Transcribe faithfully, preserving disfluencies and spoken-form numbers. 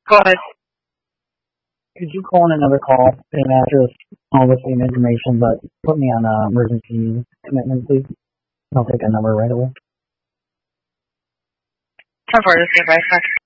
Go ahead. Could you call in another call, same address, all the same information, but put me on a emergency commitment, please? I'll take a number right away. Ten four, this is advice.